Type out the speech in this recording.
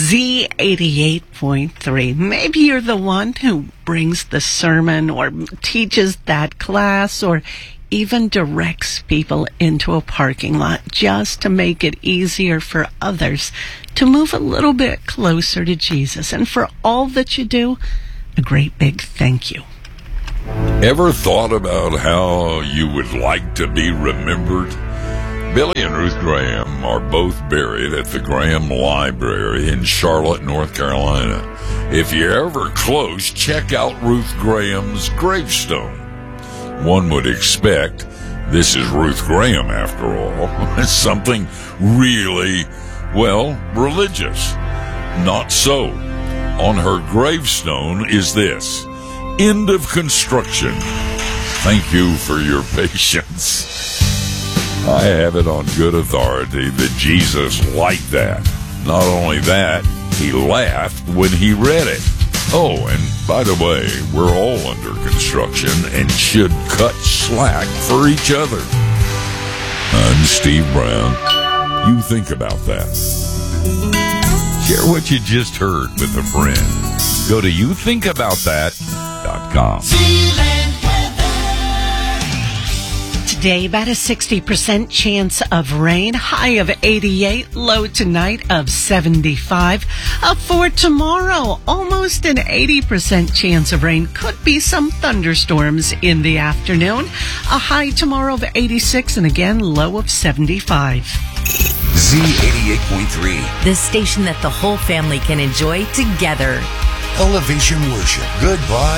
Z88.3. Maybe you're the one who brings the sermon or teaches that class or even directs people into a parking lot just to make it easier for others to move a little bit closer to Jesus. And for all that you do, a great big thank you. Ever thought about how you would like to be remembered? Billy and Ruth Graham are both buried at the Graham Library in Charlotte, North Carolina. If you're ever close, check out Ruth Graham's gravestone. One would expect this is Ruth Graham, after all. Something really, religious. Not so. On her gravestone is this: end of construction. Thank you for your patience. I have it on good authority that Jesus liked that. Not only that, he laughed when he read it. Oh, and by the way, we're all under construction and should cut slack for each other. I'm Steve Brown. You think about that. Share what you just heard with a friend. Go to youthinkaboutthat.com. Today, about a 60% chance of rain, high of 88, low tonight of 75. For tomorrow, almost an 80% chance of rain. Could be some thunderstorms in the afternoon. A high tomorrow of 86 and again, low of 75. Z88.3. The station that the whole family can enjoy together. Elevation Worship. Goodbye.